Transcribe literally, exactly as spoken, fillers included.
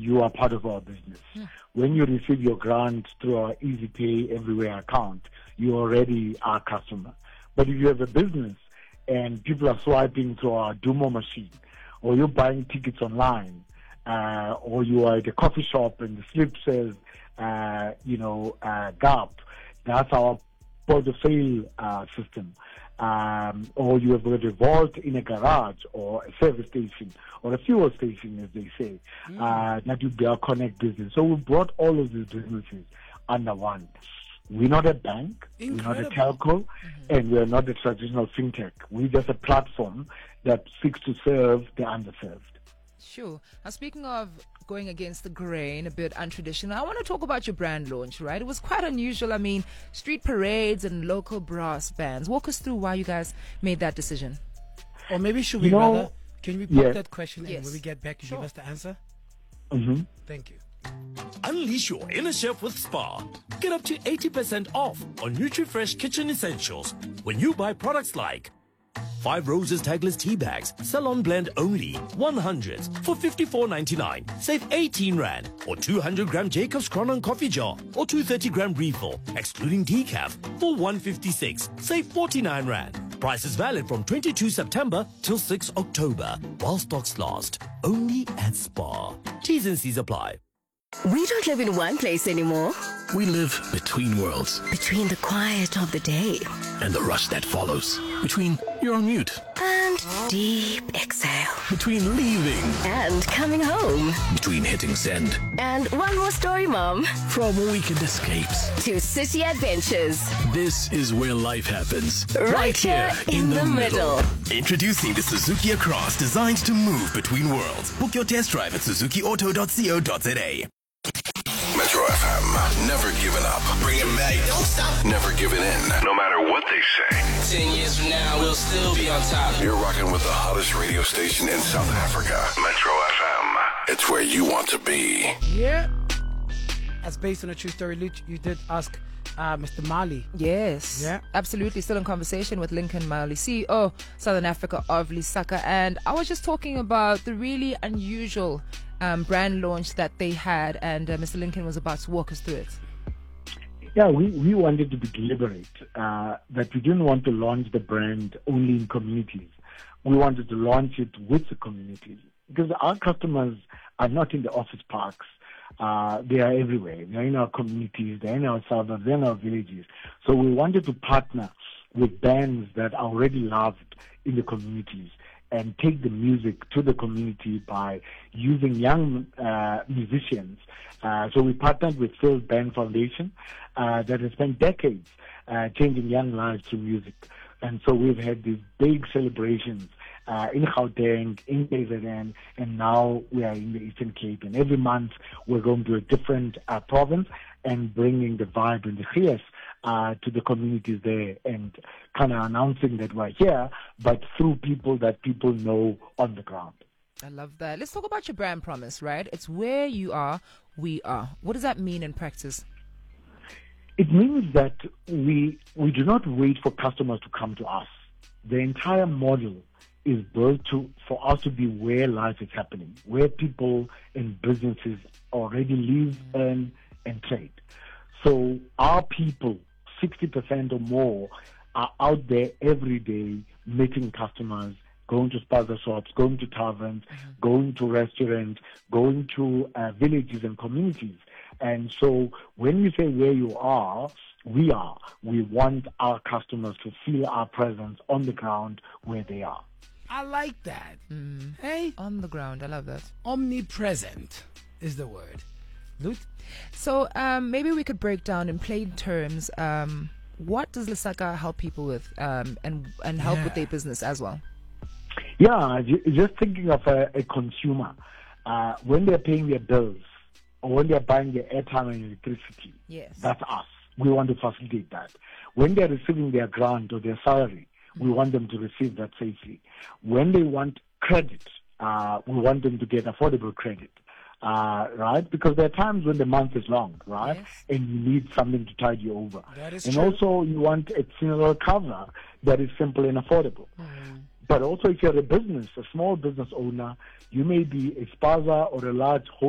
you are part of our business. Yeah. When you receive your grant through our Easy Pay Everywhere account, you already are a customer. But if you have a business and people are swiping through our Dumo machine, or you're buying tickets online, uh, or you are at a coffee shop and the slip says, uh, you know, uh, Gap, that's our point of sale uh, system. Um, or you have got a vault in a garage or a service station or a fuel station, as they say, mm. uh, that would be our Connect business. So we brought all of these businesses under one. We're not a bank, Incredible. we're not a telco, mm-hmm. and we're not a traditional fintech. We're just a platform that seeks to serve the underserved. Sure. Now, speaking of going against the grain, a bit untraditional, I want to talk about your brand launch, right? It was quite unusual. I mean, street parades and local brass bands. Walk us through why you guys made that decision. Or maybe should we you know, rather, can we put yeah. that question yes. and when we get back, you sure. give us the answer? Mm-hmm. Thank you. Unleash your inner chef with Spar. Get up to eighty percent off on NutriFresh kitchen essentials when you buy products like Five Roses Tagless Tea Bags, Salon Blend only, one hundred for fifty-four ninety-nine. Save eighteen rand. Or two hundred gram Jacob's Cronon Coffee Jar or two hundred thirty gram refill, excluding decaf, for one fifty-six. Save forty-nine rand. Price is valid from twenty-second September till sixth October, while stocks last. Only at Spar. T's and C's apply. We don't live in one place anymore. We live between worlds. Between the quiet of the day and the rush that follows. Between you're on mute and deep exhale. Between leaving and coming home. Between hitting send and one more story, Mom. From weekend escapes to city adventures. This is where life happens. Right, right here in, in the, the middle. middle. Introducing the Suzuki Across, designed to move between worlds. Book your test drive at suzuki auto dot co dot za. Metro F M, never giving up. Bring it back, don't stop. Never giving in, no matter what they say. Ten years from now, we'll still be on top. You're rocking with the hottest radio station in South Africa. Metro F M, it's where you want to be. Yeah. That's based on a true story. Luch, you did ask uh, Mister Mali. Yes. Yeah. Absolutely. Still in conversation with Lincoln Mali, C E O, Southern Africa of Lesaka. And I was just talking about the really unusual Um, brand launch that they had, and uh, Mister Lincoln was about to walk us through it. Yeah, we, we wanted to be deliberate, uh, that we didn't want to launch the brand only in communities. We wanted to launch it with the community, because our customers are not in the office parks. Uh, they are everywhere. They're in our communities, they're in our suburbs, they're in our villages. So we wanted to partner with bands that are already loved in the communities and take the music to the community by using young uh, musicians. Uh, so we partnered with Phil Band Foundation uh, that has spent decades uh, changing young lives through music. And so we've had these big celebrations uh, in Gauteng, in K Z N, and now we are in the Eastern Cape. And every month we're going to a different uh, province and bringing the vibe and the gees uh, to the communities there, and kind of announcing that we're here, but through people that people know on the ground. I love that. Let's talk about your brand promise, right? It's where you are, we are. What does that mean in practice? It means that we we do not wait for customers to come to us. The entire model is built to for us to be where life is happening, where people and businesses already live, earn, and trade. So our people, sixty percent or more, are out there every day meeting customers, going to spaza shops, going to taverns, mm-hmm. going to restaurants, going to uh, villages and communities. And so when we say where you are, we are. We want our customers to feel our presence on the ground where they are. I like that. Mm. Hey? On the ground. I love that. Omnipresent is the word. Lut? So um, maybe we could break down in plain terms, um, what does Lesaka help people with um, and, and help yeah. with their business as well? Yeah, just thinking of a, a consumer. Uh, when they're paying their bills, or when they're buying their airtime and electricity, yes. that's us. We want to facilitate that. When they're receiving their grant or their salary, mm-hmm. we want them to receive that safely. When they want credit, uh, we want them to get affordable credit, uh, right? Because there are times when the month is long, right? Yes. And you need something to tide you over. That is and true. also you want a funeral cover that is simple and affordable. Mm-hmm. But also if you're a business, a small business owner, you may be a spaza or a large